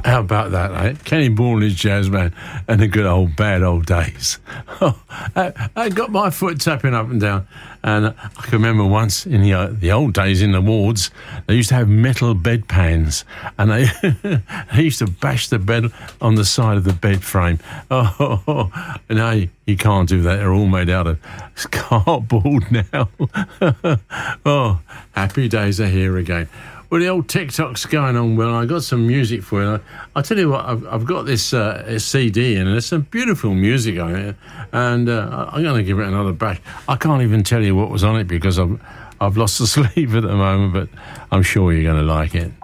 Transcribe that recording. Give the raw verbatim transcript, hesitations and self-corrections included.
How about that, eh? Kenny Ball and his jazz band and the good old bad old days. Oh, I, I got my foot tapping up and down. And I can remember once in the uh, the old days in the wards, they used to have metal bedpans, and they they used to bash the bed on the side of the bed frame. Oh, oh, oh. No, you, you can't do that. They're all made out of cardboard now. Oh, happy days are here again. Well, the old TikTok's going on well. I got some music for you. I'll tell you what, I've, I've got this uh, C D in, and there's some beautiful music on it, and uh, I'm going to give it another bash. I can't even tell you what was on it because I've, I've lost the sleep at the moment, but I'm sure you're going to like it.